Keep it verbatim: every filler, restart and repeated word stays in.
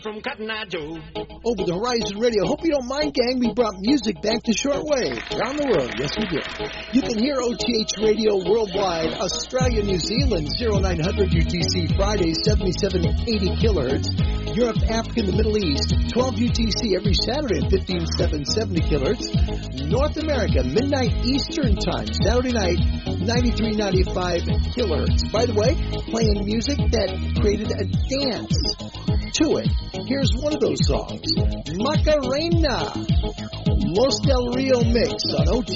From Cotton Eye Joe. Over the Horizon Radio. Hope you don't mind, gang. We brought music back to shortwave. Around the world. Yes, we did. You can hear O T H Radio worldwide. Australia, New Zealand, oh nine hundred U T C Fridays, seventy-seven eighty kilohertz. Europe, Africa, and the Middle East, twelve U T C every Saturday at fifteen seven seventy kilohertz. North America, midnight Eastern Time, Saturday night, ninety-three ninety-five kilohertz. By the way, playing music that created a dance to it. Here's one of those songs, Macarena, Los Del Rio Mix on O T